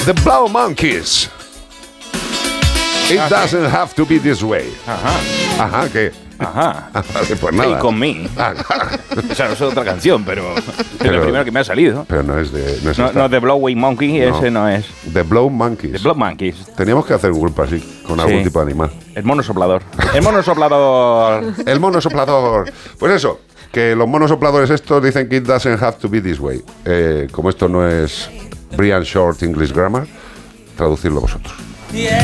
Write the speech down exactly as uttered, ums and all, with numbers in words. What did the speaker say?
The Blow Monkeys. It Ah, doesn't have to be this way. Ajá. Ajá, ¿qué? Ajá. Vale, pues nada. Take on me. Ah, claro. O sea, no es otra canción, pero es Pero- lo primero que me ha salido. Pero no es de... No es No, esta. no, The Blowing Monkey, No. ese no es. The Blow Monkeys. The Blow Monkeys. Teníamos que hacer un grupo así, con Sí. algún tipo de animal. El mono soplador. El mono soplador. El mono soplador. Pues eso, que los monos sopladores estos dicen que it doesn't have to be this way. Eh, como esto no es Brian Short English Grammar, traducirlo vosotros. Yeah.